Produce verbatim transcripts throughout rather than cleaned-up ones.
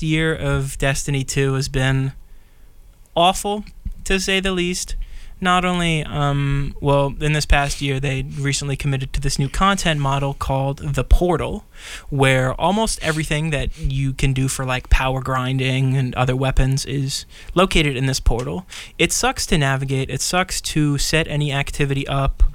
past year of Destiny two has been awful, to say the least. Not only, um, well, in this past year, they recently committed to this new content model called the Portal, where almost everything that you can do for like power grinding and other weapons is located in this portal. It sucks to navigate. It sucks to set any activity up.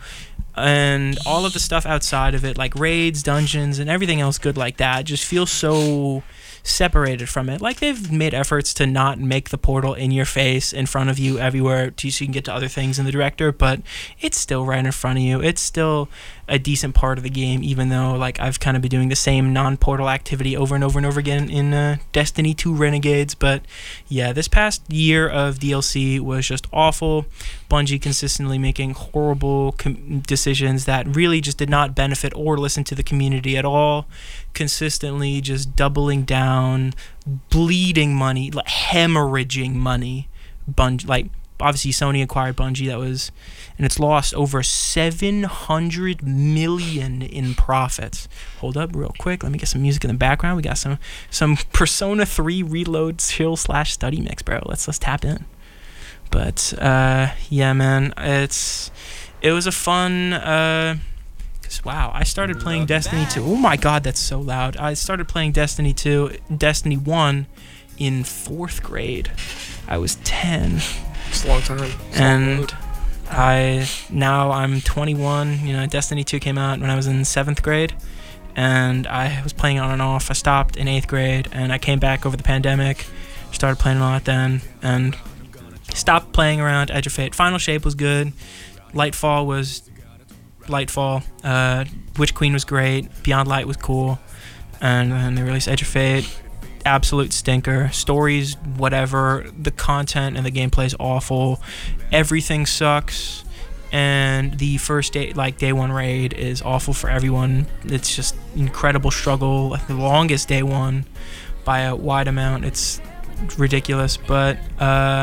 And all of the stuff outside of it, like raids, dungeons, and everything else good like that, just feels so separated from it. Like, they've made efforts to not make the portal in your face, in front of you, everywhere, so you can get to other things in the director, but it's still right in front of you. It's still a decent part of the game, even though, like, I've kind of been doing the same non-portal activity over and over and over again in uh, Destiny two Renegades. But yeah, this past year of D L C was just awful. Bungie consistently making horrible com- decisions that really just did not benefit or listen to the community at all. Consistently just doubling down, bleeding money, like hemorrhaging money. Bungie, like, obviously Sony acquired Bungie, that was, and it's lost over seven hundred million in profits. Hold up real quick, let me get some music in the background. We got some some Persona three Reload chill slash study mix, bro. Let's let's tap in. But uh yeah, man, it's it was a fun uh cause wow, I started playing Destiny two. Oh my god, that's so loud. I started playing Destiny two, Destiny one in fourth grade. I was ten. It's a long time. It's and long I now I'm twenty-one. You know, Destiny two came out when I was in seventh grade, and I was playing on and off. I stopped in eighth grade, and I came back over the pandemic. Started playing a lot then, and stopped playing around Edge of Fate. Final Shape was good. Lightfall was Lightfall. Uh, Witch Queen was great. Beyond Light was cool, and then they released Edge of Fate. Absolute stinker. Stories, whatever. The content and the gameplay is awful. Everything sucks, and the first day, like day one raid, is awful for everyone. It's just incredible struggle. Like the longest day one by a wide amount. It's ridiculous, but uh,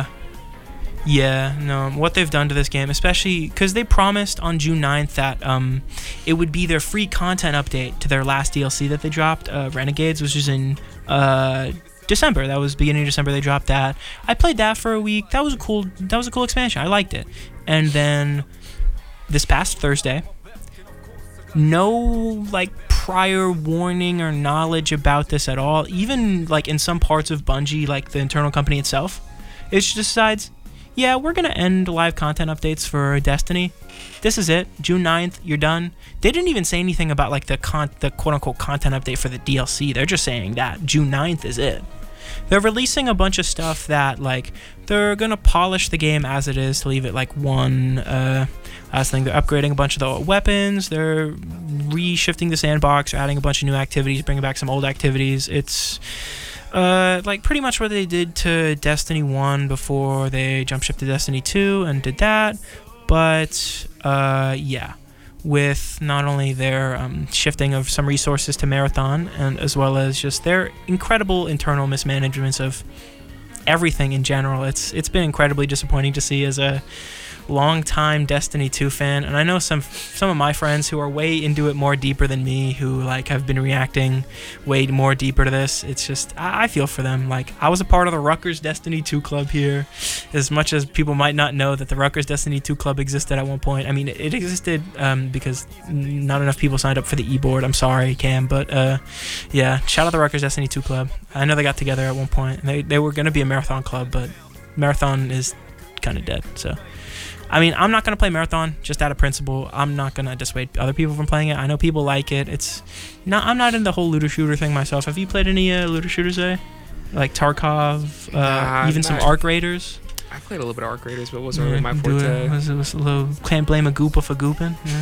yeah, no. What they've done to this game, especially because they promised on June ninth that um, it would be their free content update to their last D L C that they dropped, uh, Renegades, which is in uh December. That was beginning of December. They dropped that. I played that for a week. That was a cool that was a cool expansion. I liked it. And then this past Thursday, no like prior warning or knowledge about this at all, even like in some parts of Bungie, like the internal company itself, it just decides, yeah, we're gonna end live content updates for Destiny. This is it. June ninth, you're done. They didn't even say anything about like the con- the quote-unquote content update for the D L C. They're just saying that June ninth is it. They're releasing a bunch of stuff that, like, they're gonna polish the game as it is to leave it like one uh last thing. They're upgrading a bunch of the weapons. They're reshifting the sandbox, adding a bunch of new activities, bringing back some old activities. It's Uh, like pretty much what they did to Destiny one before they jump ship to Destiny two and did that. But uh, yeah, with not only their um, shifting of some resources to Marathon, and as well as just their incredible internal mismanagements of everything in general. It's it's been incredibly disappointing to see as a long-time Destiny two fan, and I know some some of my friends who are way into it more deeper than me, who like have been reacting way more deeper to this. It's just I, I feel for them. Like, I was a part of the Rutgers Destiny two club here, as much as people might not know that the Rutgers Destiny two club existed at one point. I mean, it, it existed um, because not enough people signed up for the e-board. I'm sorry, Cam, but uh, yeah, shout out the Rutgers Destiny two club. I know they got together at one point. And they they were going to be a Marathon club, but Marathon is kind of dead, so. I mean, I'm not going to play Marathon just out of principle. I'm not going to dissuade other people from playing it. I know people like it. It's not. I'm not in the whole looter shooter thing myself. Have you played any uh, looter shooters, eh? Like Tarkov, uh, nah, even some Arc Raiders? I played a little bit of Arc Raiders, but it wasn't really my forte. It was, it was a little, can't blame a goopa for gooping. Yeah.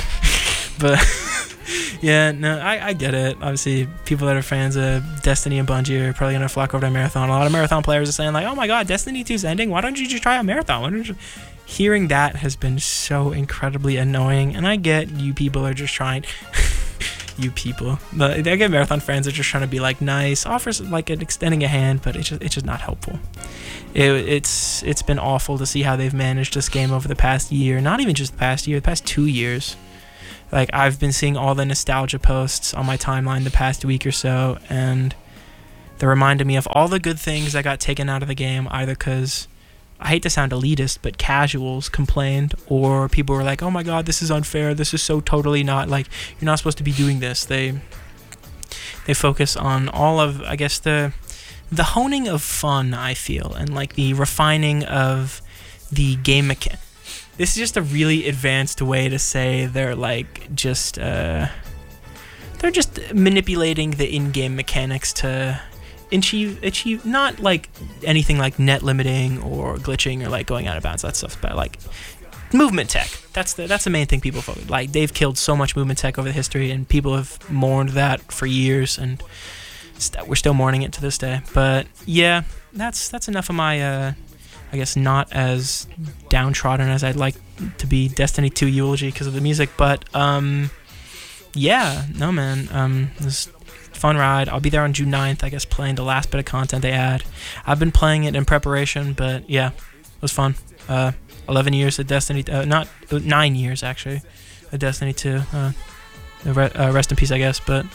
But, yeah, no, I, I get it. Obviously, people that are fans of Destiny and Bungie are probably going to flock over to Marathon. A lot of Marathon players are saying, like, oh my god, Destiny two's ending. Why don't you just try out Marathon? Why don't you... Hearing that has been so incredibly annoying, and I get you people are just trying you people but I get Marathon fans are just trying to be like nice, offers like an extending a hand, but it's just it's just not helpful. It, it's it's been awful to see how they've managed this game over the past year, not even just the past year, the past two years. Like, I've been seeing all the nostalgia posts on my timeline the past week or so, and that reminded me of all the good things that got taken out of the game, either because, I hate to sound elitist, but casuals complained, or people were like, oh my god, this is unfair, this is so totally not, like, you're not supposed to be doing this. They they focus on all of, I guess, the the honing of fun, I feel, and like the refining of the game mechanic. This is just a really advanced way to say they're like just uh they're just manipulating the in-game mechanics to achieve achieve not like anything like net limiting or glitching or like going out of bounds, that stuff, but like movement tech. That's the that's the main thing people focus. Like, they've killed so much movement tech over the history, and people have mourned that for years, and st- we're still mourning it to this day. But yeah, that's that's enough of my uh I guess not as downtrodden as I'd like to be Destiny two eulogy because of the music. But um yeah, no man, um it was a fun ride. I'll be there on June ninth, I guess, playing the last bit of content they add. I've been playing it in preparation, but yeah, it was fun. uh eleven years of Destiny, uh, not uh, nine years actually of Destiny two. uh, re- uh rest in peace, I guess. But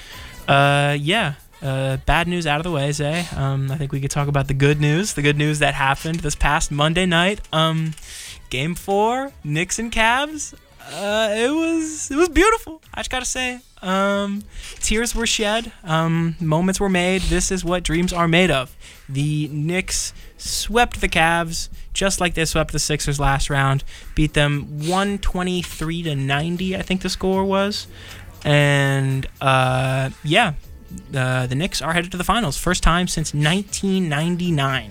uh yeah, uh bad news out of the way, Zay. um I think we could talk about the good news the good news that happened this past Monday night. um game four, Knicks and Cavs. Uh, it was it was beautiful, I just gotta say. Um, tears were shed. Um, moments were made. This is what dreams are made of. The Knicks swept the Cavs just like they swept the Sixers last round. Beat them one twenty-three to ninety, I think the score was. And uh, yeah, uh, the Knicks are headed to the finals. First time since nineteen ninety-nine.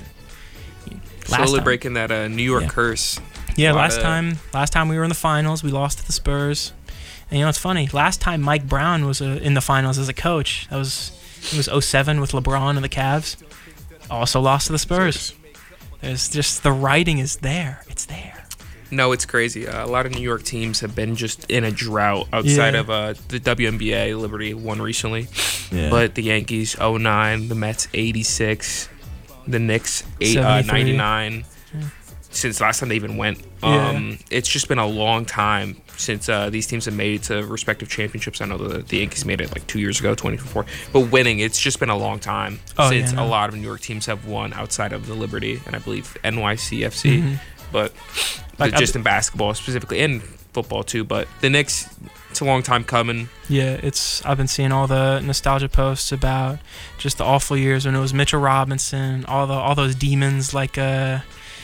Last Slowly time. breaking that uh, New York yeah. curse. Yeah, last time last time we were in the finals, we lost to the Spurs. And you know, it's funny. Last time Mike Brown was uh, in the finals as a coach, that was it was oh seven with LeBron and the Cavs. Also lost to the Spurs. There's just, the writing is there. It's there. No, it's crazy. Uh, a lot of New York teams have been just in a drought outside yeah. of uh, the W N B A. Liberty won recently. Yeah. But the Yankees, oh nine, the Mets, eighty-six, the Knicks, eight, uh, ninety-nine. Yeah. Since last time they even went. Um, yeah. It's just been a long time since uh, these teams have made it to respective championships. I know the, the Yankees made it like two years ago, twenty twenty-four. But winning, it's just been a long time oh, since yeah, no. a lot of New York teams have won outside of the Liberty and I believe N Y C F C. Mm-hmm. But like, just in basketball specifically and football too. But the Knicks, it's a long time coming. Yeah, it's. I've been seeing all the nostalgia posts about just the awful years when it was Mitchell Robinson, all the all those demons like uh.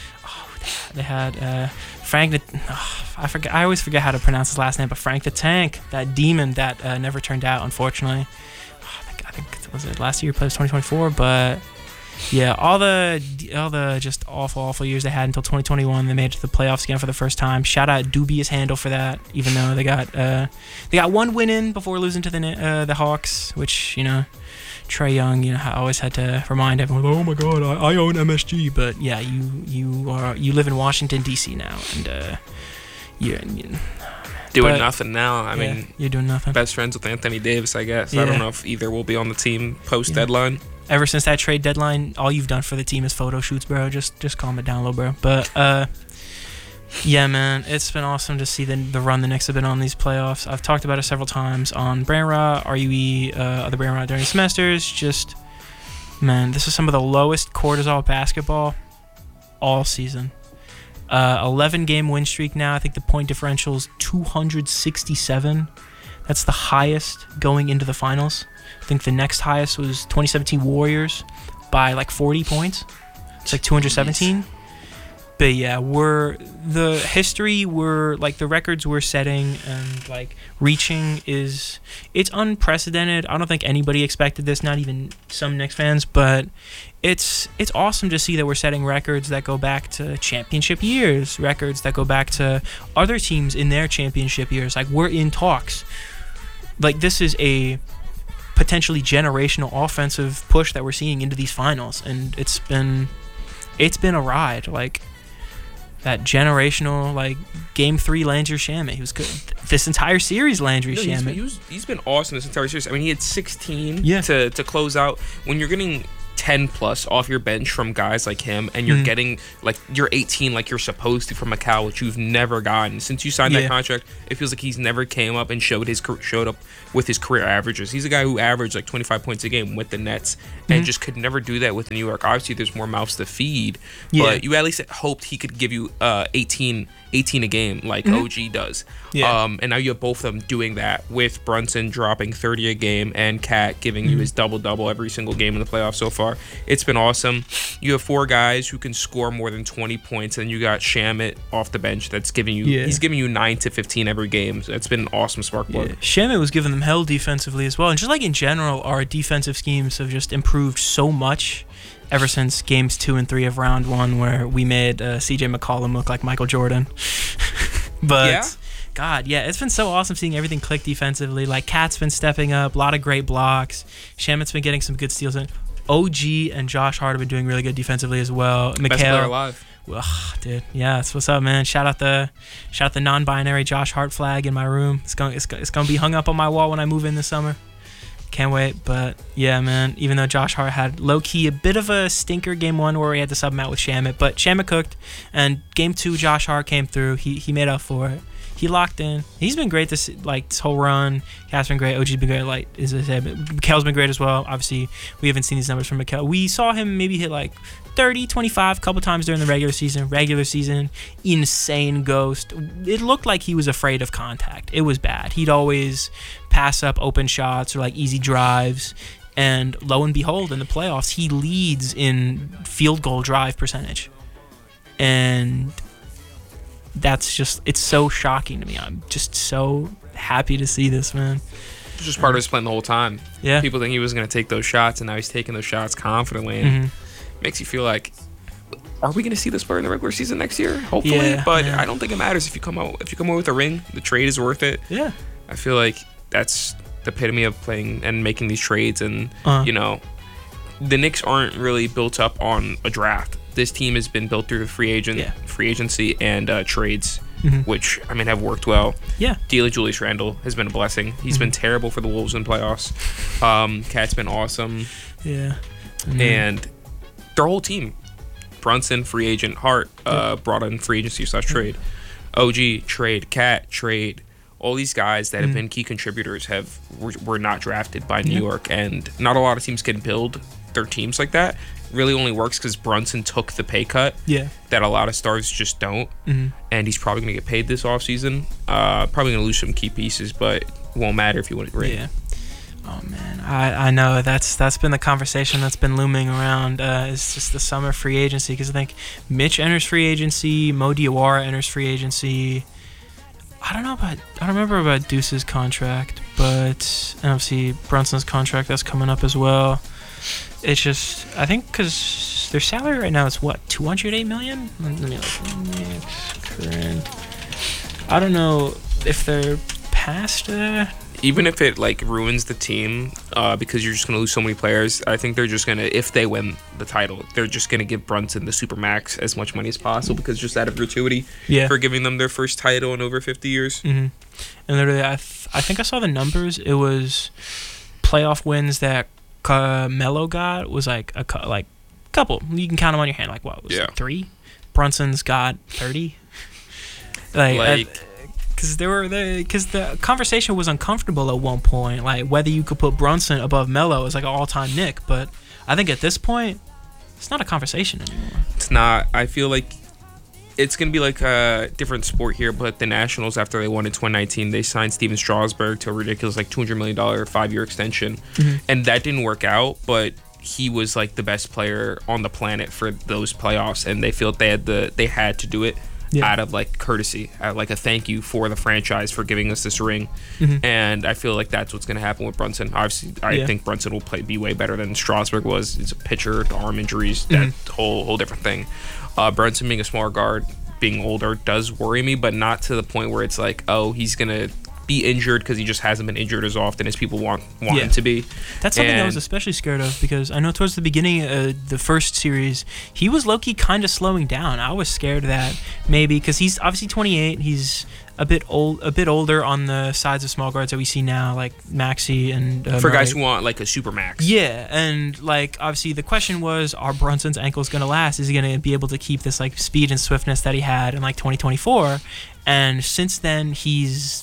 They had uh, Frank. The, oh, I forget. I always forget how to pronounce his last name, but Frank the Tank, that demon that uh, never turned out, unfortunately. Oh, I, think, I think was it last year, played twenty twenty-four, but yeah, all the all the just awful, awful years they had until twenty twenty-one. They made it to the playoffs again for the first time. Shout out dubious handle for that, even though they got uh, they got one win in before losing to the uh, the Hawks, which, you know. Trae Young, you know, I always had to remind everyone, oh my God, I, I own M S G. But yeah, you you are you live in Washington D C now, and uh, you're you, doing but, nothing now. I yeah, mean, you're doing nothing. Best friends with Anthony Davis, I guess. Yeah. I don't know if either will be on the team post deadline. Yeah. Ever since that trade deadline, all you've done for the team is photo shoots, bro. Just just calm it down, little bro. But uh. Yeah, man, it's been awesome to see the the run the Knicks have been on these playoffs. I've talked about it several times on Brain Rot, R U E, uh, other Brain Rot during semesters. Just, man, this is some of the lowest cortisol basketball all season. Uh, eleven game win streak now. I think the point differential is two hundred sixty-seven. That's the highest going into the finals. I think the next highest was twenty seventeen Warriors by like forty points. It's like two hundred seventeen. But yeah, we're the history we're like the records we're setting and like reaching is it's unprecedented. I don't think anybody expected this, not even some Knicks fans, but it's it's awesome to see that we're setting records that go back to championship years, records that go back to other teams in their championship years. Like, we're in talks. Like, this is a potentially generational offensive push that we're seeing into these finals, and it's been it's been a ride. Like, that generational, like, game three Landry Shamet. He was good. This entire series, Landry no, Shamet. He's been, he was, he's been awesome this entire series. I mean, he had sixteen yeah. to, to close out. When you're getting ten plus off your bench from guys like him, and you're Mm. getting like you're eighteen like you're supposed to from Mikal, which you've never gotten since you signed Yeah. that contract. It feels like he's never came up and showed his car- showed up with his career averages. He's a guy who averaged like twenty-five points a game with the Nets, and Mhm. just could never do that with New York. Obviously, there's more mouths to feed, Yeah. but you at least hoped he could give you uh eighteen, eighteen a game like Mhm. O G does. Yeah. Um, and now you have both of them doing that with Brunson dropping thirty a game and Cat giving you Mhm. his double double every single game in the playoffs so far. It's been awesome. You have four guys who can score more than twenty points, and you got Shamit off the bench that's giving you Yeah. he's giving you nine to fifteen every game. So it's been an awesome spark plug. Yeah. Shamit was giving them hell defensively as well. And just like in general, our defensive schemes have just improved so much ever since games two and three of round one, where we made uh, C J McCollum look like Michael Jordan. But Yeah? God, yeah, it's been so awesome seeing everything click defensively. Like, Cat's been stepping up, a lot of great blocks. Shamit's been getting some good steals in. O G and Josh Hart have been doing really good defensively as well. Best player Mikal, alive. ugh, dude, yeah, that's what's up, man. Shout out the, shout out the non-binary Josh Hart flag in my room. It's going, it's, go- it's going to be hung up on my wall when I move in this summer. Can't wait. But yeah, man. Even though Josh Hart had low key a bit of a stinker game one where we had to sub him out with Shamit, but Shamit cooked, and game two Josh Hart came through. He he made up for it. He locked in. He's been great this like this whole run. Cat's been great. O G's been great. Like is I said, Mikal's been great as well. Obviously, we haven't seen these numbers from Mikal. We saw him maybe hit like thirty, twenty-five a couple times during the regular season. Regular season, insane ghost. It looked like he was afraid of contact. It was bad. He'd always pass up open shots or like easy drives. And lo and behold, in the playoffs, he leads in field goal drive percentage. And that's just, it's so shocking to me. I'm just so happy to see this, man. It's just part of his plan the whole time. Yeah. People think he was going to take those shots, and now he's taking those shots confidently. And Mm-hmm. makes you feel like, are we going to see this player in the regular season next year? Hopefully, Yeah, but yeah. I don't think it matters if you come out if you come out with a ring. The trade is worth it. Yeah. I feel like that's the epitome of playing and making these trades. And Uh-huh. you know, the Knicks aren't really built up on a draft. This team has been built through free agent, Yeah. free agency, and uh, trades, Mhm. which I mean have worked well. Yeah. Dealing Julius Randle has been a blessing. He's Mhm. been terrible for the Wolves in playoffs. Um, Cat's been awesome, Yeah. Mhm. and their whole team. Brunson, free agent. Hart, uh, brought in free agency slash trade. O G, trade. Cat, trade. All these guys that have Mhm. been key contributors have were, were not drafted by New Yeah. York, and not a lot of teams can build their teams like that. Really only works because Brunson took the pay cut Yeah. that a lot of stars just don't, Mm-hmm. and he's probably going to get paid this offseason. Uh, probably going to lose some key pieces, but it won't matter if you win it ring. Yeah. Oh man, I, I know that's that's been the conversation that's been looming around. Uh, it's just the summer free agency, because I think Mitch enters free agency, Mo Diawara enters free agency. I don't know about I don't remember about Deuce's contract, but and obviously Brunson's contract that's coming up as well. It's just I think because their salary right now is what two hundred eight million. Let me look. Knicks current. I don't know if they're past. Uh, Even if it like ruins the team, uh, because you're just gonna lose so many players, I think they're just gonna, if they win the title, they're just gonna give Brunson the super max as much money as possible, because just out of gratuity yeah. for giving them their first title in over fifty years. Mm-hmm. And literally, I th- I think I saw the numbers. It was playoff wins that Melo got was like a cu- like couple. You can count them on your hand. Like what was Yeah. it, three? Brunson's got thirty. Like. Like- uh, Because there were because the conversation was uncomfortable at one point, like whether you could put Brunson above Melo as like an all-time Knick. But I think at this point, it's not a conversation anymore. It's not. I feel like it's gonna be like a different sport here, but the Nationals, after they won in twenty nineteen, they signed Steven Strasburg to a ridiculous like two hundred million dollars five-year extension, Mm-hmm. and that didn't work out. But he was like the best player on the planet for those playoffs, and they feel they had the they had to do it. Yeah. Out of like courtesy, uh, like a thank you for the franchise for giving us this ring. Mm-hmm. And I feel like that's what's going to happen with Brunson. Obviously, I Yeah. think Brunson will play be way better than Strasburg was. He's a pitcher, the arm injuries, that Mhm. whole whole different thing. Uh, Brunson being a smaller guard, being older, does worry me, but not to the point where it's like, oh, he's gonna be injured because he just hasn't been injured as often as people want want Yeah. him to be. That's something And- I was especially scared of because I know towards the beginning of the first series, he was low-key kind of slowing down. I was scared that maybe because he's obviously twenty-eight, he's a bit old, a bit older on the sides of small guards that we see now, like Maxey and uh, For guys Murray. who want like a super max. Yeah, and like obviously the question was, are Brunson's ankles gonna last? Is he gonna be able to keep this like speed and swiftness that he had in like twenty twenty-four? And since then, he's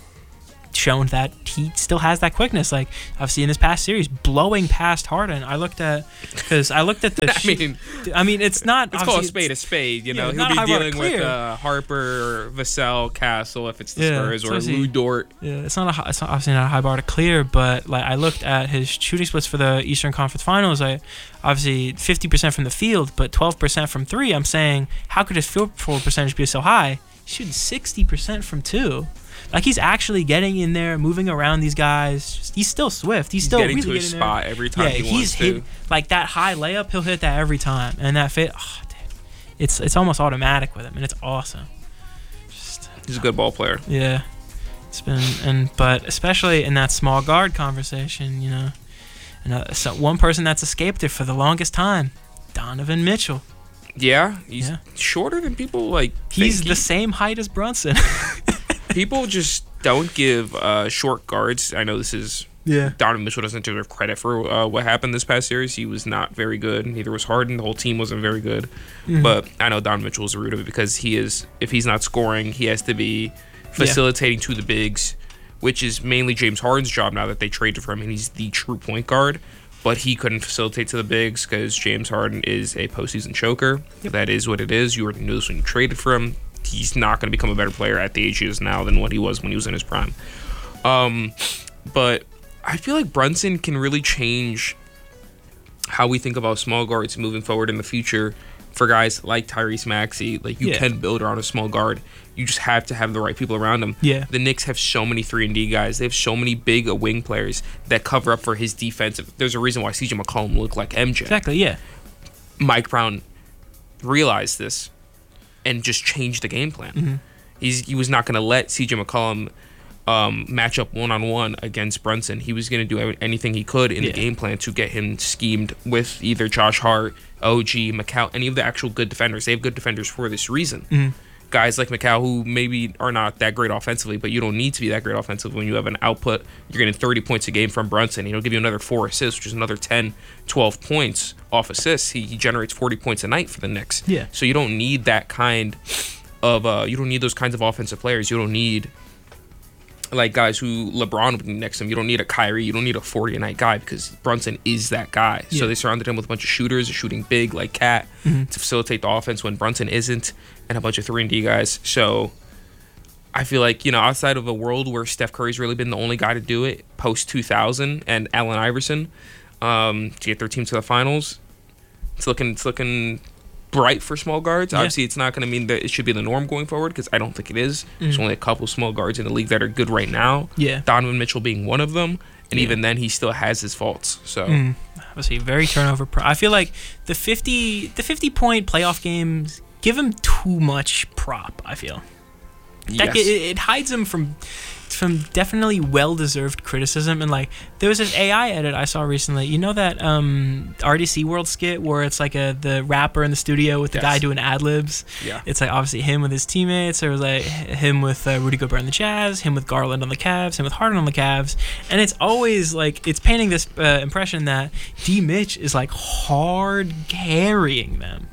shown that he still has that quickness. Like obviously in this past series, blowing past Harden. I looked at because I looked at the. I sh- mean, I mean it's not. let's call a obviously spade a it's- spade. You yeah, know, it's he'll not be high bar dealing with clear. uh, Harper, Vassell, Castle if it's the Yeah, Spurs, so or is he- Lou Dort. Yeah, it's not a. hi- It's not, obviously not a high bar to clear, but like I looked at his shooting splits for the Eastern Conference Finals. I obviously fifty percent from the field, but twelve percent from three. I'm saying, how could his field goal percentage be so high? He's shooting sixty percent from two. Like he's actually getting in there, moving around these guys. Just- he's still swift. He's, He's still getting really to his getting there. spot every time Yeah, he he's wants hit to. like that high layup. He'll hit that every time, and that fit. Oh, dude, it's it's almost automatic with him, and it's awesome. Just, He's a good ball player. yeah, it's been and but especially in that small guard conversation, you know, and uh, so one person that's escaped it for the longest time, Donovan Mitchell. Yeah, he's Yeah. shorter than people like. He's think the he- same height as Brunson. People just don't give uh, short guards. I know this is yeah. Donovan Mitchell doesn't deserve credit for uh, what happened this past series. He was not very good. Neither was Harden. The whole team wasn't very good. Mhm. But I know Donovan Mitchell is the root of it because he is. If he's not scoring, he has to be facilitating to the bigs, which is mainly James Harden's job now that they traded for him, and he's the true point guard. But he couldn't facilitate to the bigs because James Harden is a postseason choker. Yep. That is what it is. You already knew this when you traded for him. He's not going to become a better player at the age he is now than what he was when he was in his prime. Um, but I feel like Brunson can really change how we think about small guards moving forward in the future for guys like Tyrese Maxey. Like, you Yeah. can build around a small guard. You just have to have the right people around him. Yeah. The Knicks have so many three and D guys. They have so many big uh, wing players that cover up for his defensive. There's a reason why C J McCollum looked like M J. Exactly. Yeah. Mike Brown realized this and just changed the game plan. Mm-hmm. He's he was not going to let C J McCollum um, match up one on one against Brunson. He was going to do anything he could in Yeah. the game plan to get him schemed with either Josh Hart, O G, McCall, any of the actual good defenders. They have good defenders for this reason. Mm-hmm. Guys like McCall who maybe are not that great offensively, but you don't need to be that great offensively when you have an output. You're getting thirty points a game from Brunson. He'll give you another four assists, which is another ten, twelve points off assists. He, he generates forty points a night for the Knicks. Yeah. So you don't need that kind of, uh, you don't need those kinds of offensive players. You don't need like guys who LeBron would be next to him. You don't need a Kyrie. You don't need a forty a night guy because Brunson is that guy. Yeah. So they surrounded him with a bunch of shooters, shooting big like Cat Mhm. to facilitate the offense when Brunson isn't, and a bunch of three and D guys. So I feel like, you know, outside of a world where Steph Curry's really been the only guy to do it post two thousand and Allen Iverson um, to get their team to the finals, it's looking it's looking bright for small guards. Yeah. Obviously, it's not going to mean that it should be the norm going forward because I don't think it is. There's Mhm. only a couple small guards in the league that are good right now. Yeah. Donovan Mitchell being one of them, and Yeah. even then, he still has his faults. So Mm. Obviously, very turnover. Pro- I feel like the fifty, the fifty point playoff games give him too much prop. I feel yes. like it, it hides him from from definitely well deserved criticism. And like there was this A I edit I saw recently. You know that um, R D C World skit where it's like a the rapper in the studio with the Yes. guy doing ad libs. yeah. It's like obviously him with his teammates. There was like him with uh, Rudy Gobert on the Jazz, him with Garland on the Cavs, him with Harden on the Cavs, and it's always like it's painting this uh, impression that D Mitch is like hard carrying them.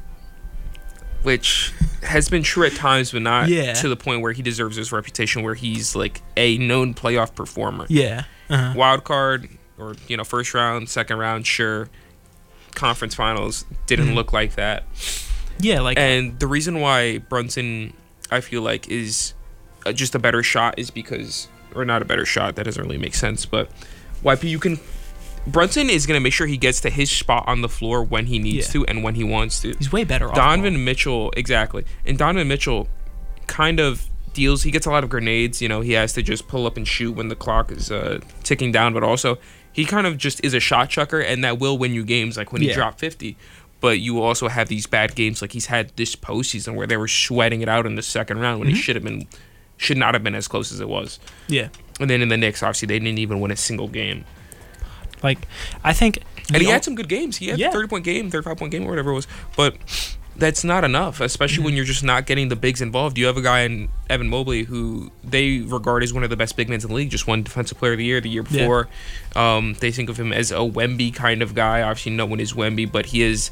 Which has been true at times, but not Yeah. to the point where he deserves his reputation, where he's like a known playoff performer. Yeah. Uh-huh. Wild card or, you know, first round, second round, sure. Conference finals didn't Mhm. look like that. Yeah. Like. And the reason why Brunson, I feel like, is uh, just a better shot is because, or not a better shot, that doesn't really make sense, but why you can, Brunson is going to make sure he gets to his spot on the floor when he needs Yeah. to and when he wants to. He's way better off. Donovan ball. Mitchell, exactly. And Donovan Mitchell kind of deals, he gets a lot of grenades. You know, he has to just pull up and shoot when the clock is uh, ticking down, but also he kind of just is a shot chucker, and that will win you games, like when he Yeah. dropped fifty. But you also have these bad games like he's had this postseason where they were sweating it out in the second round when Mhm. he should have been should not have been as close as it was. Yeah. And then in the Knicks, obviously, they didn't even win a single game. Like, I think... And he had some good games. He had yeah. a thirty-point game, thirty-five point game, or whatever it was. But that's not enough, especially mm-hmm. when you're just not getting the bigs involved. You have a guy in Evan Mobley who they regard as one of the best big men in the league, just won Defensive Player of the Year the year before. Yeah. Um, they think of him as a Wemby kind of guy. Obviously, no one is Wemby, but he is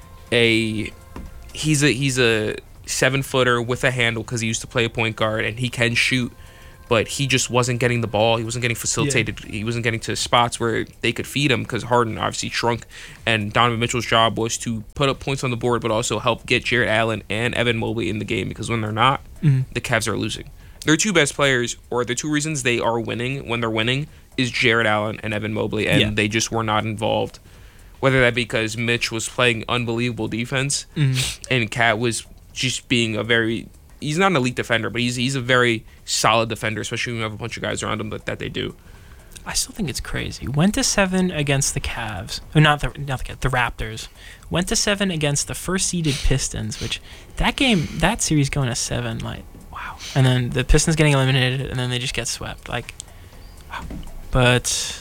a... He's a, he's a seven-footer with a handle because he used to play a point guard, and he can shoot. But he just wasn't getting the ball. He wasn't getting facilitated. Yeah. He wasn't getting to spots where they could feed him because Harden obviously shrunk. And Donovan Mitchell's job was to put up points on the board, but also help get Jarrett Allen and Evan Mobley in the game, because when they're not, mm-hmm. the Cavs are losing. Their two best players, or the two reasons they are winning when they're winning, is Jarrett Allen and Evan Mobley, and yeah. they just were not involved. Whether that be because Mitch was playing unbelievable defense, mm-hmm. and Cat was just being a very... He's not an elite defender, but he's he's a very solid defender, especially when you have a bunch of guys around him that, that they do. I still think it's crazy. Went to seven against the Cavs. Or not the not the, the Raptors. Went to seven against the first-seeded Pistons, which that game, that series going to seven, like, wow. And then the Pistons getting eliminated, and then they just get swept. Like, wow. But...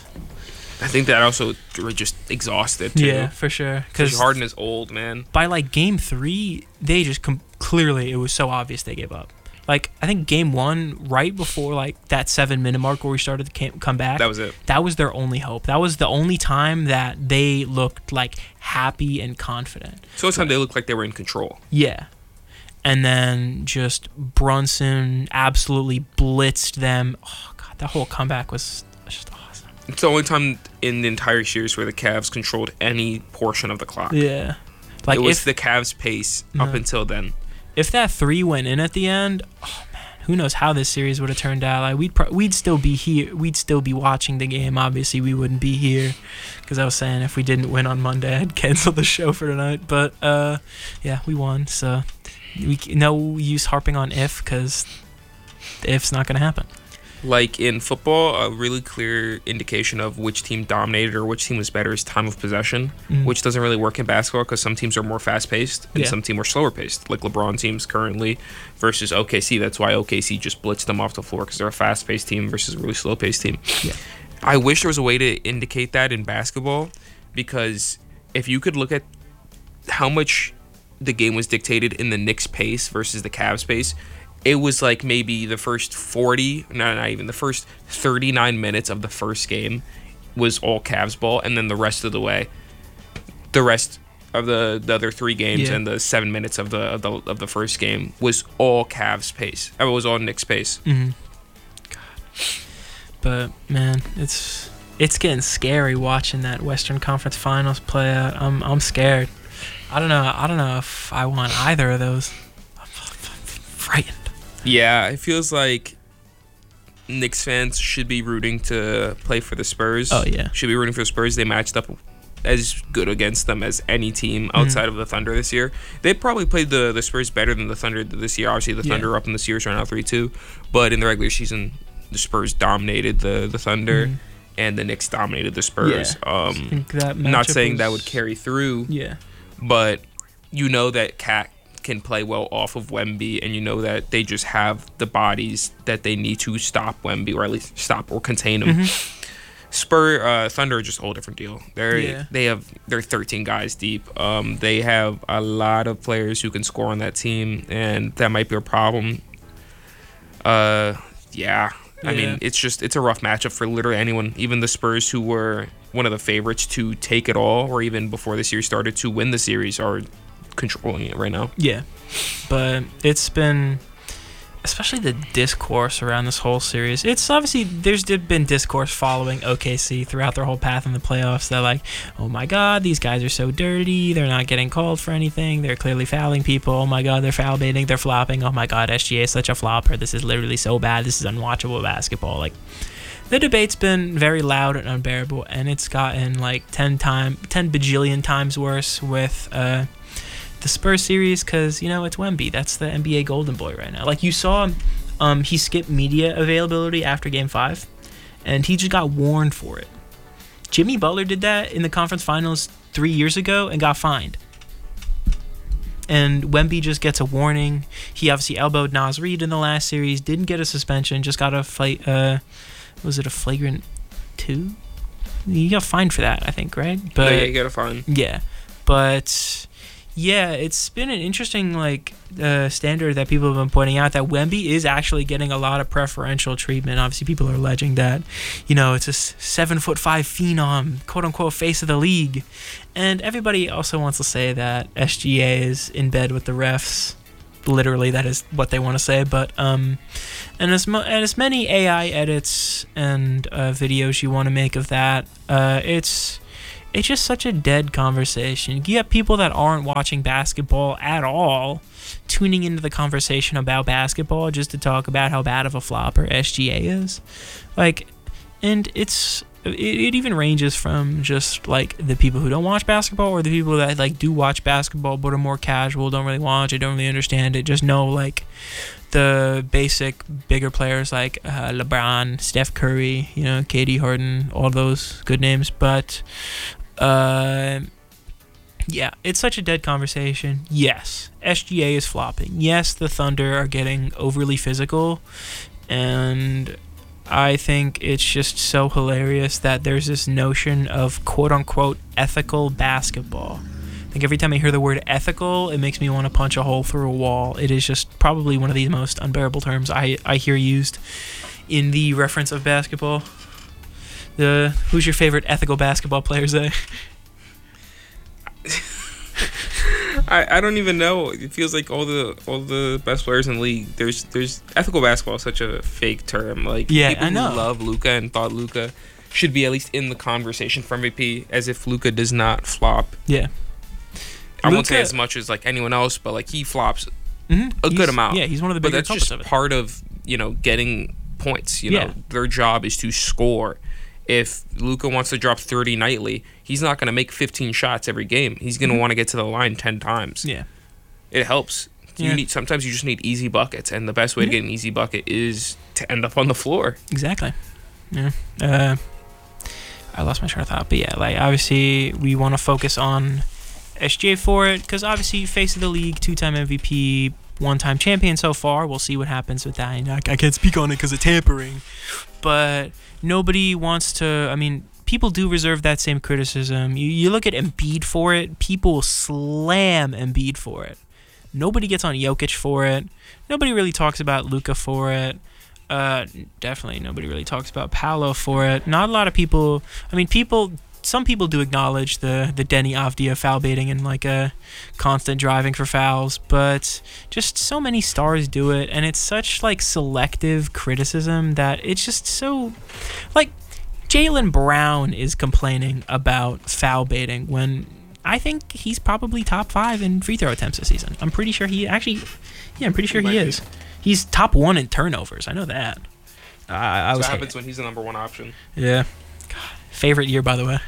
I think that also were just exhausted, too. Yeah, for sure. Because Harden is old, man. By, like, game three, they just... Com- clearly, it was so obvious they gave up. Like, I think game one, right before, like, that seven-minute mark where we started to come back. That was it. That was their only hope. That was the only time that they looked, like, happy and confident. So it's time they looked like they were in control. Yeah. And then just Brunson absolutely blitzed them. Oh, God, that whole comeback was just awesome. It's the only time in the entire series where the Cavs controlled any portion of the clock. Yeah. Like it was if, the Cavs' pace no. up until then. If that three went in at the end, oh man, who knows how this series would have turned out? Like we'd pro- we'd still be here, we'd still be watching the game. Obviously, we wouldn't be here because I was saying if we didn't win on Monday, I'd cancel the show for tonight. But uh, yeah, we won, so we no use harping on if because the if's not gonna happen. Like in football, a really clear indication of which team dominated or which team was better is time of possession, mm-hmm. which doesn't really work in basketball because some teams are more fast-paced and yeah. some teams are slower-paced, like LeBron teams currently versus O K C. That's why O K C just blitzed them off the floor because they're a fast-paced team versus a really slow-paced team. Yeah. I wish there was a way to indicate that in basketball, because if you could look at how much the game was dictated in the Knicks' pace versus the Cavs' pace, it was like maybe the first forty, no, not even, the first thirty-nine minutes of the first game was all Cavs ball, and then the rest of the way, the rest of the, the other three games yeah. and the seven minutes of the, of the of the first game was all Cavs pace. It was all Knicks pace. Mm-hmm. God. But man, it's it's getting scary watching that Western Conference Finals play out. I'm I'm scared. I don't know. I don't know if I want either of those. I'm frightened. Yeah, it feels like Knicks fans should be rooting to play for the Spurs. Oh, yeah. Should be rooting for the Spurs. They matched up as good against them as any team outside mm-hmm. of the Thunder this year. They probably played the, the Spurs better than the Thunder this year. Obviously, the Thunder yeah. up in the series right now three two. But in the regular season, the Spurs dominated the, the Thunder, mm-hmm. and the Knicks dominated the Spurs. Yeah. Um, I think that not saying was... that would carry through. Yeah. But you know that Cat can play well off of Wemby, and you know that they just have the bodies that they need to stop Wemby, or at least stop or contain him. Mm-hmm. Spur uh, Thunder are just a whole different deal. They're yeah. they have they're thirteen guys deep. Um, they have a lot of players who can score on that team, and that might be a problem. Uh, yeah. yeah. I mean, it's just it's a rough matchup for literally anyone, even the Spurs, who were one of the favorites to take it all, or even before the series started to win the series, are controlling it right now. Yeah, but it's been, especially the discourse around this whole series, it's obviously there's been discourse following O K C throughout their whole path in the playoffs that like, oh my god, these guys are so dirty, they're not getting called for anything, they're clearly fouling people, oh my god, they're foul baiting, they're flopping, oh my god, S G A is such a flopper, this is literally so bad, this is unwatchable basketball. Like, the debate's been very loud and unbearable, and it's gotten like ten time ten bajillion times worse with uh the Spurs series, because you know it's Wemby. That's the N B A golden boy right now. Like you saw, um, he skipped media availability after Game Five, and he just got warned for it. Jimmy Butler did that in the conference finals three years ago and got fined. and Wemby just gets a warning. He obviously elbowed Naz Reid in the last series, didn't get a suspension, just got a fight. Uh, was it a flagrant two? You got fined for that, I think, right? But yeah, you got a fine. Yeah, but yeah, it's been an interesting like uh, standard that people have been pointing out that Wemby is actually getting a lot of preferential treatment. Obviously, people are alleging that, you know, it's a seven foot five phenom, quote unquote, face of the league, and everybody also wants to say that S G A is in bed with the refs. Literally, that is what they want to say. But um, and as mo- and as many A I edits and uh, videos you want to make of that, uh, it's. It's just such a dead conversation. You get people that aren't watching basketball at all tuning into the conversation about basketball just to talk about how bad of a flopper S G A is. Like, and it's it, it even ranges from just like the people who don't watch basketball or the people that like do watch basketball but are more casual, don't really watch it, don't really understand it, just know like the basic bigger players like uh, LeBron, Steph Curry, you know, K D Harden, all those good names, but Uh, yeah, it's such a dead conversation. Yes, S G A is flopping. Yes, the Thunder are getting overly physical, and I think it's just so hilarious that there's this notion of quote-unquote ethical basketball. I think every time I hear the word ethical, it makes me want to punch a hole through a wall. It is just probably one of the most unbearable terms I, I hear used in the reference of basketball. The who's your favorite ethical basketball player, Zay? I, I don't even know. It feels like all the all the best players in the league. There's there's ethical basketball is such a fake term. Like yeah, people I know. who love Luka and thought Luka should be at least in the conversation for M V P, as if Luka does not flop. Yeah, I Luka, won't say as much as like anyone else, but like he flops mm-hmm. a he's, good amount. Yeah, he's one of the bigger But that's just of it. part of you know getting points. You yeah. know their job is to score. If Luka wants to drop thirty nightly, he's not going to make fifteen shots every game. He's going to mm-hmm. want to get to the line ten times. Yeah, it helps. You yeah. need sometimes you just need easy buckets, and the best way mm-hmm. to get an easy bucket is to end up on the floor. Exactly. Yeah. Uh, I lost my train of thought, but yeah, like obviously we want to focus on S G A for it because obviously face of the league, two-time M V P, one-time champion so far. We'll see what happens with that. And I, I can't speak on it because of tampering, but nobody wants to. I mean, people do reserve that same criticism. You you look at Embiid for it. People slam Embiid for it. Nobody gets on Jokic for it. Nobody really talks about Luka for it. Uh, definitely nobody really talks about Paolo for it. Not a lot of people. I mean, people. Some people do acknowledge the the Denny Avdia foul baiting and like a constant driving for fouls, but just so many stars do it, and it's such like selective criticism that it's just so like Jaylen Brown is complaining about foul baiting when I think he's probably top five in free throw attempts this season. I'm pretty sure he actually, yeah, I'm pretty sure he, he is. Be. He's top one in turnovers. I know that. Uh, I so was what happens hating. when he's the number one option. Yeah. God. Favorite year, by the way.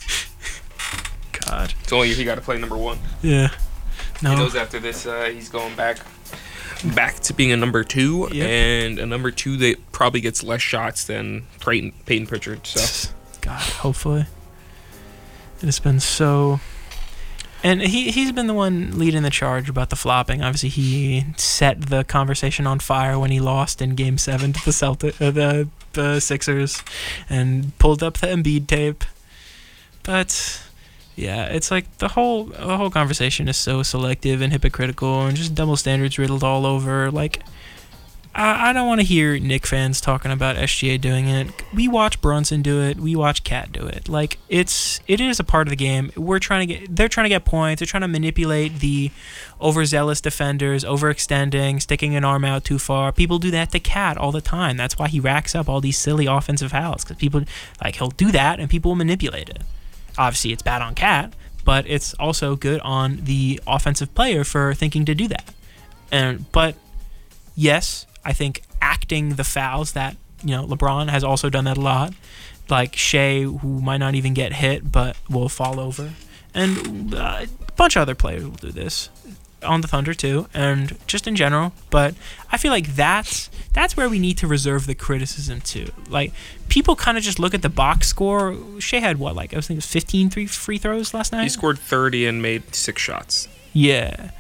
God. It's the only year he got to play number one. Yeah. No. He knows after this, uh, he's going back back to being a number two, yep. and a number two that probably gets less shots than Peyton, Peyton Pritchard. So, God, hopefully. It has been so... And he, he's been the one leading the charge about the flopping. Obviously, he set the conversation on fire when he lost in Game seven to the Celtic, uh, the, the Sixers and pulled up the Embiid tape. But, yeah, it's like the whole the whole conversation is so selective and hypocritical and just double standards riddled all over. Like, I, I don't want to hear Knick fans talking about S G A doing it. We watch Brunson do it. We watch Cat do it. Like, it's it is a part of the game. We're trying to get they're trying to get points. They're trying to manipulate the overzealous defenders, overextending, sticking an arm out too far. People do that to Cat all the time. That's why he racks up all these silly offensive fouls, because people like he'll do that and people will manipulate it. Obviously, it's bad on Cat, but it's also good on the offensive player for thinking to do that. And but yes, I think acting the fouls that, you know, LeBron has also done that a lot. Like Shea, who might not even get hit, but will fall over. And uh, a bunch of other players will do this on the Thunder too, and just in general. But I feel like that's that's where we need to reserve the criticism too. Like, people kind of just look at the box score. Shea had what, like, I was thinking it was fifteen three free throws last night? He scored thirty and made six shots. Yeah.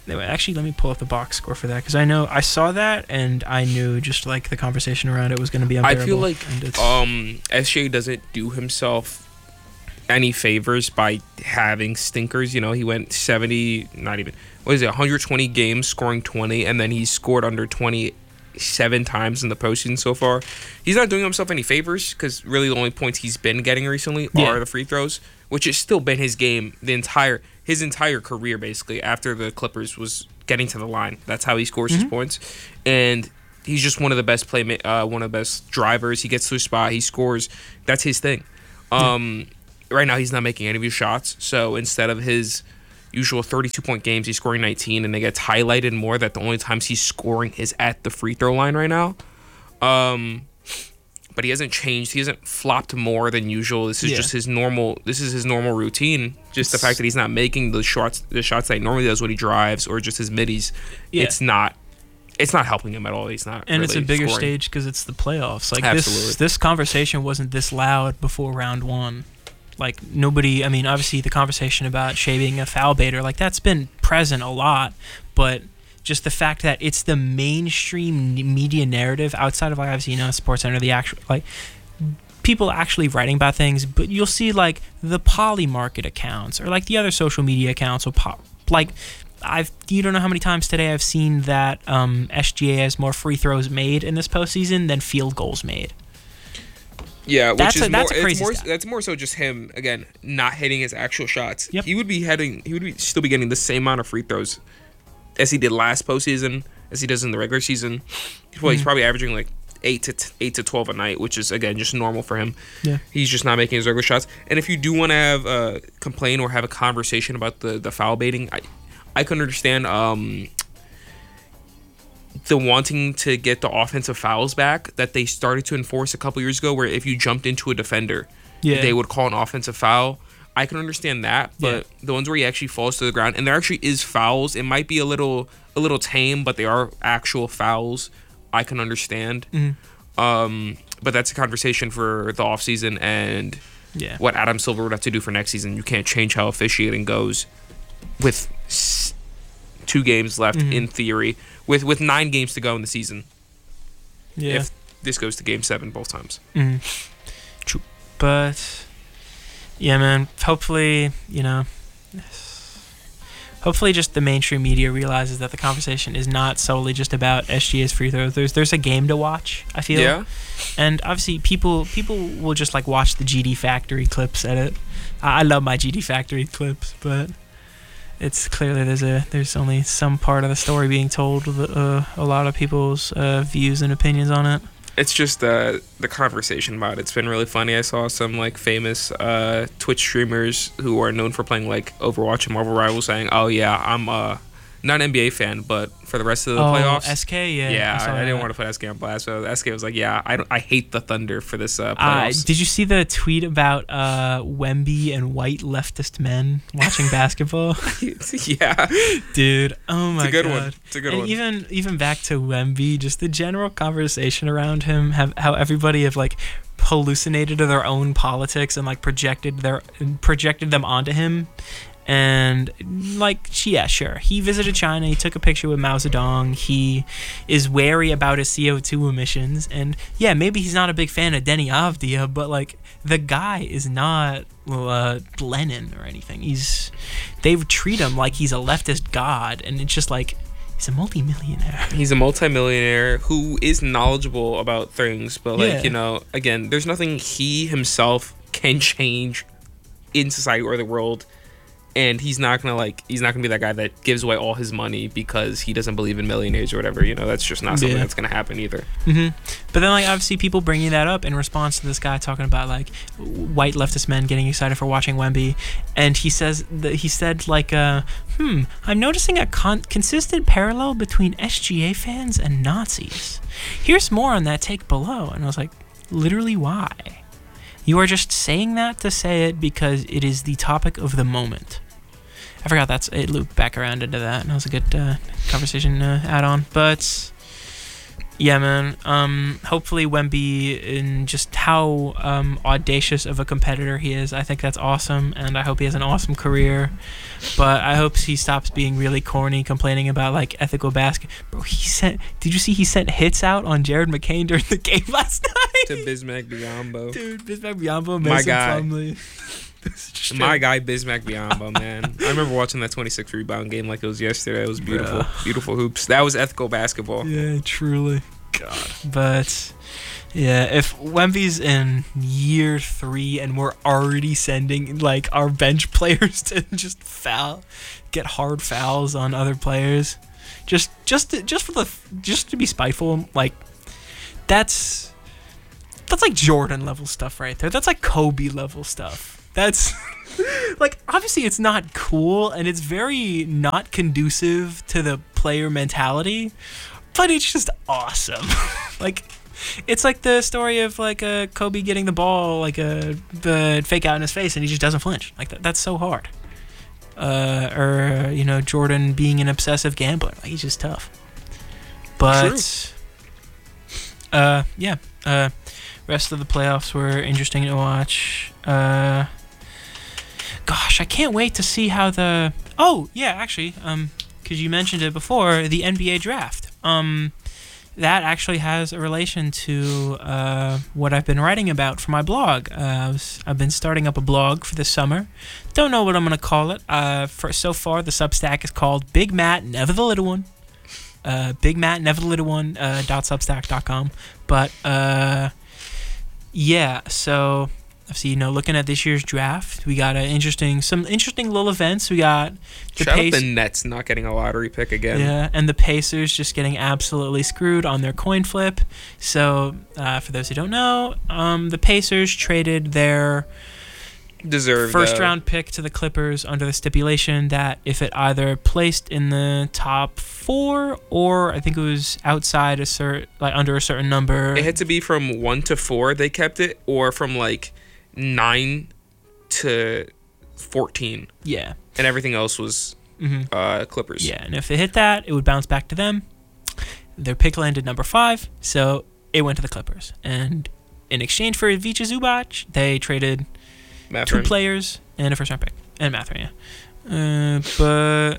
Actually, let me pull up the box score for that because I know I saw that and I knew just like the conversation around it was going to be unbearable. I feel like um, S G A doesn't do himself any favors by having stinkers. You know, he went seventy, not even, what is it, one hundred twenty games, scoring twenty, and then he scored under twenty-seven times in the postseason so far. He's not doing himself any favors because really the only points he's been getting recently yeah. are the free throws, which has still been his game the entire his entire career basically. After the Clippers was getting to the line, that's how he scores mm-hmm. his points, and he's just one of the best play uh, one of the best drivers. He gets to a spot, he scores. That's his thing. Um, yeah. Right now, he's not making any of his shots, so instead of his usual thirty-two point games, he's scoring nineteen, and it gets highlighted more that the only times he's scoring is at the free throw line right now. Um, but he hasn't changed. He hasn't flopped more than usual. This is yeah. just his normal. This is his normal routine. Just the fact that he's not making the shots, the shots that he normally does when he drives, or just his middies. Yeah. It's not. It's not helping him at all. He's not. And really it's a bigger scoring. stage because it's the playoffs. Like Absolutely. this, this conversation wasn't this loud before round one. Like nobody. I mean, obviously the conversation about Shea being a foul baiter, like that's been present a lot, but just the fact that it's the mainstream media narrative outside of like obviously you know SportsCenter, the actual like people actually writing about things, but you'll see like the Poly Market accounts or like the other social media accounts will pop like. I've you don't know how many times today I've seen that um, S G A has more free throws made in this postseason than field goals made. Yeah, which that's is a, more, that's a crazy it's more stat. that's more so just him again not hitting his actual shots. Yep. He would be heading he would be still be getting the same amount of free throws as he did last postseason, as he does in the regular season. Well, he's mm-hmm. probably averaging like eight to t- eight to twelve a night, which is again just normal for him. Yeah, he's just not making his regular shots. And if you do want to have uh, complain or have a conversation about the the foul baiting, I. I can understand um, the wanting to get the offensive fouls back that they started to enforce a couple years ago, where if you jumped into a defender, yeah. they would call an offensive foul. I can understand that, but yeah. the ones where he actually falls to the ground, and there actually is fouls. It might be a little a little tame, but they are actual fouls. I can understand. Mm-hmm. Um, but that's a conversation for the offseason and yeah. what Adam Silver would have to do for next season. You can't change how officiating goes with two games left mm-hmm. in theory, with with nine games to go in the season. Yeah, if this goes to game seven both times. Mm-hmm. True, but yeah, man. Hopefully, you know, hopefully, just the mainstream media realizes that the conversation is not solely just about S G A's free throws. There's there's a game to watch. I feel. Yeah. And obviously, people people will just like watch the G D Factory clips at it. I, I love my G D Factory clips, but. It's clearly there's a there's only some part of the story being told with uh, a lot of people's uh, views and opinions on it. It's just uh, the conversation about it. It's been really funny. I saw some like famous uh, Twitch streamers who are known for playing like Overwatch and Marvel Rivals saying, "Oh yeah, I'm uh, not an N B A fan, but for the rest of the oh, playoffs, S K, yeah, yeah, I, I didn't that. want to put S K on blast." So S K was like, "Yeah, I don't, I hate the Thunder for this uh, playoffs." Uh, did you see the tweet about uh, Wemby and white leftist men watching basketball? Yeah, dude. Oh my god, it's a good god. one. It's a good and one. Even even back to Wemby, just the general conversation around him, have how everybody have like hallucinated their own politics and like projected their projected them onto him. And like yeah sure he visited China, he took a picture with Mao Zedong, he is wary about his C O two emissions, and yeah maybe he's not a big fan of Deni Avdija, but like the guy is not uh, Lenin or anything. He's they treat him like he's a leftist god, and it's just like he's a multi-millionaire. He's a multi-millionaire who is knowledgeable about things, but like yeah. you know again there's nothing he himself can change in society or the world. And he's not gonna like he's not gonna be that guy that gives away all his money because he doesn't believe in millionaires or whatever. You know, that's just not something yeah. that's gonna happen either. Mm-hmm. But then like obviously people bringing that up in response to this guy talking about like white leftist men getting excited for watching Wemby, and he says that he said like uh, hmm I'm noticing a con- consistent parallel between S G A fans and Nazis. Here's more on that take below. And I was like, literally why? You are just saying that to say it because it is the topic of the moment. I forgot that's it looped back around into that, and that was a good uh, conversation uh, add-on. But Yeah, man. Um, hopefully Wemby, in just how um, audacious of a competitor he is, I think that's awesome, and I hope he has an awesome career. But I hope he stops being really corny, complaining about like ethical basket. Bro, he sent. Did you see he sent hits out on Jared McCain during the game last night? To Bismack Biyombo. Dude, Bismack Biyombo, My Mason guy. Plumlee. My guy Bismack Biyombo, man. I remember watching that twenty-six rebound game like it was yesterday. It was beautiful. Bruh. Beautiful hoops. That was ethical basketball. Yeah, truly. God. But yeah, if Wemby's in year three and we're already sending like our bench players to just foul, get hard fouls on other players, just just to, just for the just to be spiteful, like that's that's like Jordan level stuff right there. That's like Kobe level stuff. That's like, obviously it's not cool and it's very not conducive to the player mentality, but it's just awesome. Like, it's like the story of like uh, Kobe getting the ball, like a the fake out in his face, and he just doesn't flinch. Like that, that's so hard. Uh, or you know, Jordan being an obsessive gambler, like he's just tough. But True. uh, yeah, uh, rest of the playoffs were interesting to watch. Uh. Gosh, I can't wait to see how the... Oh, yeah, actually, um, because you mentioned it before, the N B A draft. Um, that actually has a relation to uh, what I've been writing about for my blog. Uh, I was, I've been starting up a blog for this summer. Don't know what I'm going to call it. Uh, for so far, the Substack is called Big Matt, Never the Little One. Uh, Big Matt, Never the Little One, uh, dot substack dot com. But, uh, yeah, so... So, you know, looking at this year's draft, we got a interesting, some interesting little events. We got the Shout Pac- out the Nets not getting a lottery pick again. Yeah, and the Pacers just getting absolutely screwed on their coin flip. So, uh, for those who don't know, um, the Pacers traded their Deserved first uh, round pick to the Clippers under the stipulation that if it either placed in the top four or I think it was outside a certain, like under a certain number. It had to be from one to four. They kept it, or from like nine to fourteen. Yeah. And everything else was mm-hmm. uh, Clippers. Yeah, and if it hit that, it would bounce back to them. Their pick landed number five, so it went to the Clippers. And in exchange for Ivica Zubac, they traded Mathurin. two players and a first round pick. And Mathurin, yeah. Uh, but...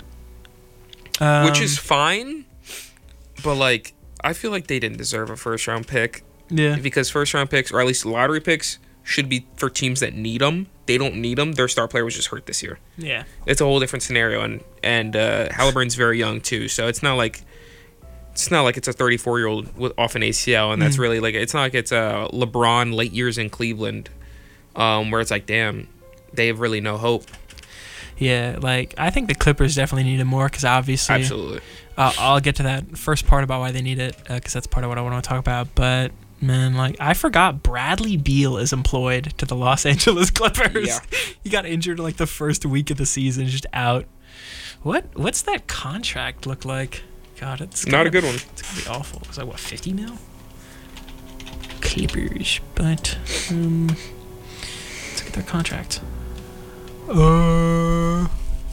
Um, Which is fine, but like, I feel like they didn't deserve a first round pick. Yeah. Because first round picks, or at least lottery picks, should be for teams that need them. They don't need them. Their star player was just hurt this year. Yeah. It's a whole different scenario, and and uh, Halliburton's very young too, so it's not like it's not like it's a thirty-four year old with off an A C L, and that's Mm. really like it's not like it's a LeBron late years in Cleveland, um, where it's like, damn, they have really no hope. Yeah, like, I think the Clippers definitely needed more because obviously... Absolutely. Uh, I'll get to that first part about why they need it because uh, that's part of what I want to talk about. But, man, like, I forgot Bradley Beal is employed to the Los Angeles Clippers. Yeah. He got injured like the first week of the season, just out. What? What's that contract look like? God, it's Not gonna, a good one. It's going to be awful. It's like, what, fifty mil? Clippers. But, um, let's look at their contract. Uh...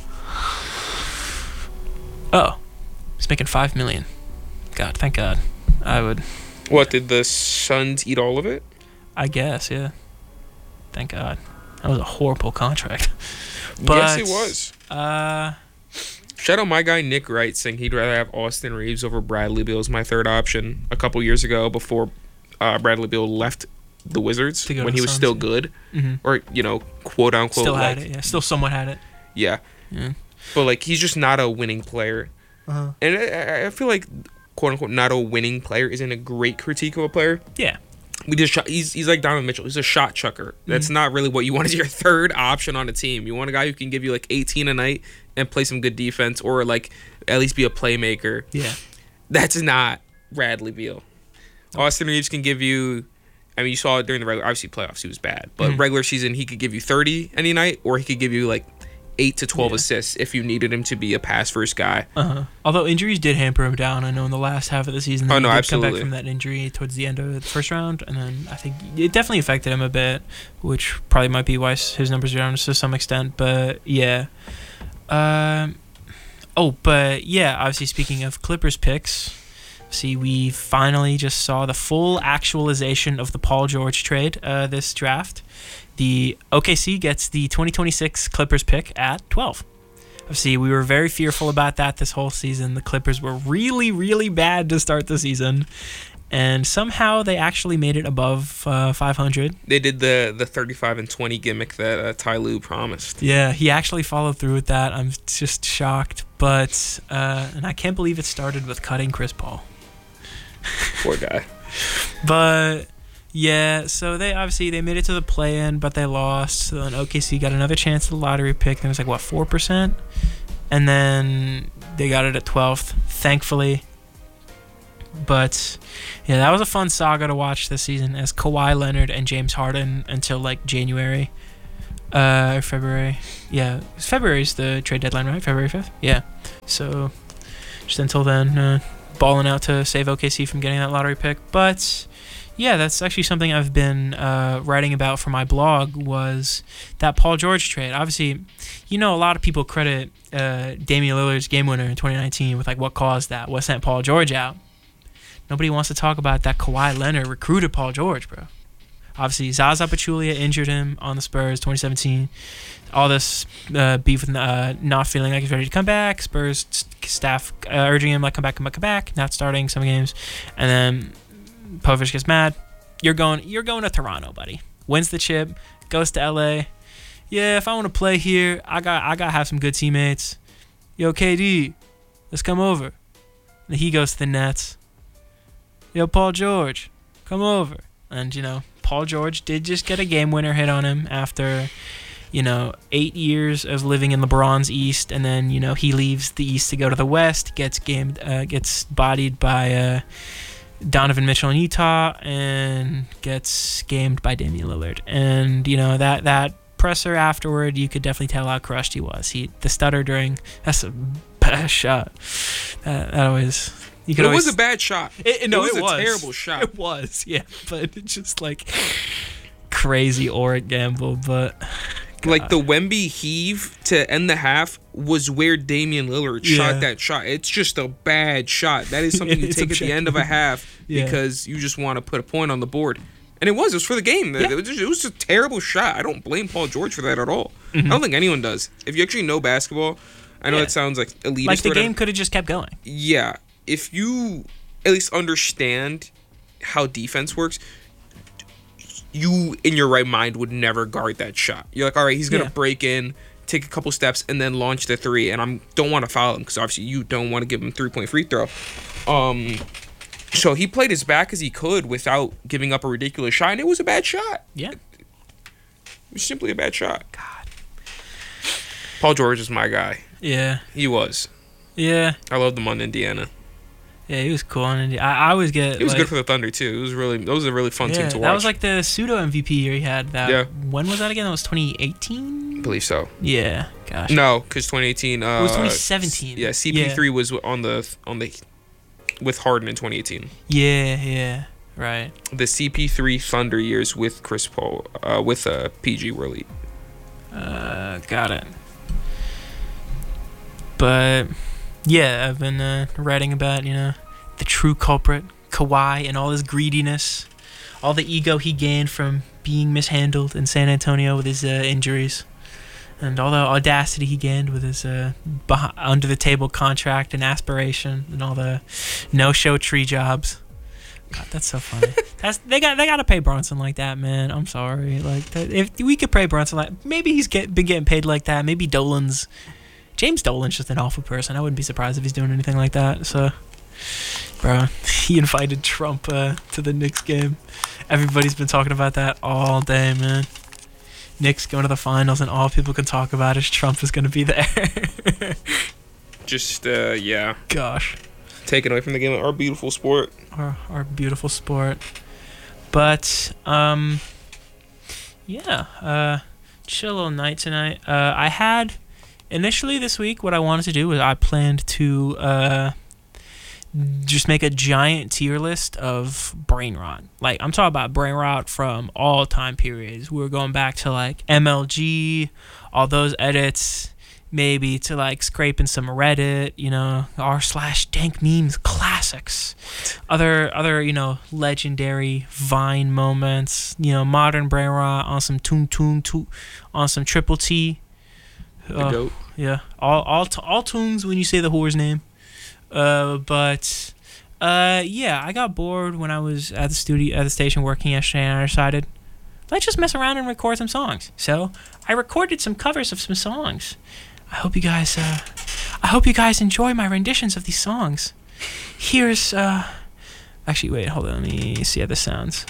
Oh. He's making five million. God, thank God. I would. What, did the Suns eat all of it? I guess, yeah. Thank God. That was a horrible contract. But, yes, it was. Uh, Shout out my guy Nick Wright saying he'd rather have Austin Reeves over Bradley Beal as my third option a couple years ago before uh, Bradley Beal left the Wizards To go when to he the was Suns, still yeah. good, mhm. or you know, quote unquote, Still like, had it, yeah. Still somewhat had it. yeah. Yeah. But like he's just not a winning player, Uh-huh. and I, I feel like quote unquote not a winning player isn't a great critique of a player. Yeah. We just shot, he's he's like Donovan Mitchell. He's a shot chucker. That's Mhm. not really what you want as your third option on a team. You want a guy who can give you like eighteen a night and play some good defense, or like at least be a playmaker. Yeah. That's not Bradley Beal. Austin Reeves can give you, I mean, you saw it during the regular, obviously playoffs, he was bad. But Mhm. regular season, he could give you thirty any night, or he could give you like eight to twelve Yeah. assists if you needed him to be a pass-first guy. Uh-huh. Although injuries did hamper him down, I know, in the last half of the season. Oh, he no, did come absolutely. back from that injury towards the end of the first round, and then I think it definitely affected him a bit, which probably might be why his numbers are down to some extent. But, yeah. Um... Oh, but, yeah, obviously, speaking of Clippers picks, See, we finally just saw the full actualization of the Paul George trade uh, this draft. The O K C gets the twenty twenty-six Clippers pick at twelve. See, we were very fearful about that this whole season. The Clippers were really, really bad to start the season. And somehow they actually made it above uh, five hundred. They did the the thirty-five and twenty gimmick that uh, Ty Lue promised. Yeah, he actually followed through with that. I'm just shocked. But, uh, and I can't believe it started with cutting Chris Paul. Poor guy. But, yeah, so they obviously they made it to the play-in, but they lost. So then O K C got another chance at the lottery pick. There was like, what, four percent? And then they got it at twelfth, thankfully. But, yeah, that was a fun saga to watch this season as Kawhi Leonard and James Harden until, like, January uh, or February. Yeah, February's the trade deadline, right? February fifth? Yeah. So, just until then, uh, balling out to save O K C from getting that lottery pick. But, yeah, that's actually something I've been uh, writing about for my blog was that Paul George trade. Obviously, you know, a lot of people credit uh, Damian Lillard's game winner in twenty nineteen with, like, what caused that, what sent Paul George out. Nobody wants to talk about that Kawhi Leonard recruited Paul George, bro. Obviously, Zaza Pachulia injured him on the Spurs twenty seventeen. All this uh, beef with uh, not feeling like he's ready to come back. Spurs staff uh, urging him, like, come back, come back, come back. Not starting some games. And then Popovich gets mad. You're going You're going to Toronto, buddy. Wins the chip. Goes to L A. Yeah, if I want to play here, I got I got to have some good teammates. Yo, K D, let's come over. And he goes to the Nets. Yo, Paul George, come over. And, you know, Paul George did just get a game winner hit on him after, you know, eight years of living in LeBron's East. And then, you know, he leaves the East to go to the West, gets gamed, uh, gets bodied by uh, Donovan Mitchell in Utah, and gets gamed by Damian Lillard. And, you know, that, that presser afterward, you could definitely tell how crushed he was. He The stutter during, that's a bad shot. That, that always... You could it always, was a bad shot. It, no, it was it a was. terrible shot. It was, yeah. But it's just like crazy Auric gamble. But God. Like the Wemby heave to end the half was where Damian Lillard yeah. shot that shot. It's just a bad shot. That is something you take objective. At the end of a half yeah. because you just want to put a point on the board. And it was. It was for the game. Yeah. It, was just, it was a terrible shot. I don't blame Paul George for that at all. Mm-hmm. I don't think anyone does. If you actually know basketball, I know yeah. it sounds like elitist. Like the game could have just kept going. Yeah. If you at least understand how defense works, you in your right mind would never guard that shot. You're like, all right, he's gonna yeah. break in, take a couple steps, and then launch the three. And I don't want to foul him because obviously you don't want to give him a three-point free throw. Um, so he played as back as he could without giving up a ridiculous shot, and it was a bad shot. Yeah, it was simply a bad shot. God, Paul George is my guy. Yeah, he was. Yeah, I loved him on Indiana. Yeah, he was cool on India. I, I always get. He was like, good for the Thunder too. It was really, that was a really fun yeah, team to watch. That was like the pseudo M V P year he had. That yeah. When was that again? That was twenty eighteen. I believe so. Yeah. Gosh. No, because twenty eighteen. Uh, it was twenty seventeen. Yeah, C P three yeah. was on the on the with Harden in twenty eighteen. Yeah. Yeah. Right. The C P three Thunder years with Chris Paul, uh, with uh, P G were elite. Uh, got it. But yeah, I've been uh, writing about, you know, the true culprit, Kawhi, and all his greediness, all the ego he gained from being mishandled in San Antonio with his uh, injuries, and all the audacity he gained with his uh, beh- under-the-table contract and aspiration, and all the no-show tree jobs. God, that's so funny. That's they got they got to pay Brunson like that, man. I'm sorry. Like that, if we could pay Brunson like, maybe he's get, been getting paid like that. Maybe Dolan's. James Dolan's just an awful person. I wouldn't be surprised if he's doing anything like that. So, bro, he invited Trump uh, to the Knicks game. Everybody's been talking about that all day, man. Knicks going to the finals, and all people can talk about is Trump is going to be there. Just, uh, yeah. Gosh. Taken away from the game of our beautiful sport. Our, our beautiful sport. But, um, yeah, uh, chill little night tonight. Uh, I had... Initially this week, what I wanted to do was I planned to uh, just make a giant tier list of brain rot. Like, I'm talking about brain rot from all time periods. We were going back to, like, M L G, all those edits, maybe to like scraping some Reddit, you know, r slash dank memes classics, other other you know legendary Vine moments, you know, modern Brera on some Toon Toon to on some Triple T. The uh, goat. Yeah, all all t- all tunes when you say the whore's name. Uh, but uh, yeah, I got bored when I was at the studio at the station working yesterday, and I decided, let's just mess around and record some songs. So I recorded some covers of some songs. I hope you guys, uh, I hope you guys enjoy my renditions of these songs. Here's, uh, actually, wait, hold on, let me see how this sounds.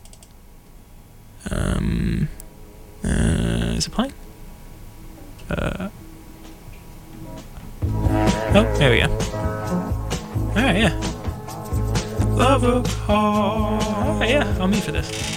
Um, uh, is it playing? Uh, oh, there we go. All right, yeah. Love a call. All right, yeah, I'll meet for this.